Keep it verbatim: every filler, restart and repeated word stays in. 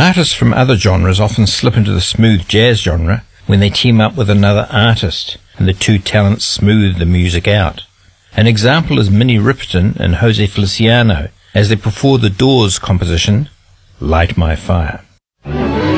Artists from other genres often slip into the smooth jazz genre when they team up with another artist, and the two talents smooth the music out. An example is Minnie Riperton and Jose Feliciano as they perform the Doors composition, Light My Fire.